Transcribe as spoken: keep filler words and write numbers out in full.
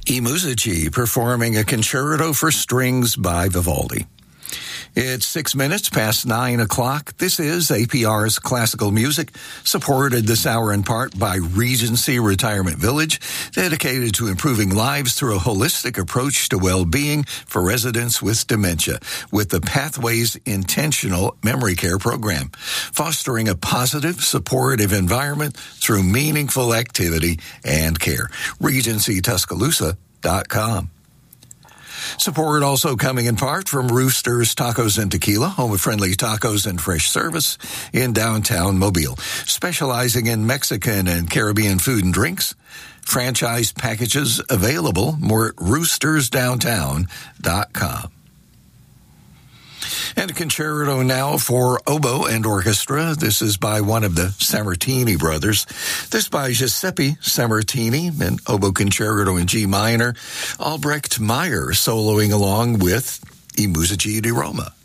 I Musici performing a concerto for strings by Vivaldi. It's six minutes past nine o'clock. This is A P R's Classical Music, supported this hour in part by Regency Retirement Village, dedicated to improving lives through a holistic approach to well-being for residents with dementia, with the Pathways Intentional Memory Care Program, fostering a positive, supportive environment through meaningful activity and care. Regency Tuscaloosa dot com. Support also coming in part from Rooster's Tacos and Tequila, home of friendly tacos and fresh service in downtown Mobile, specializing in Mexican and Caribbean food and drinks. Franchise packages available more at roosters downtown dot com. And a concerto now for oboe and orchestra. This is by one of the Sammartini brothers. This by Giuseppe Sammartini, an oboe concerto in G minor. Albrecht Meyer soloing along with I Musici di Roma.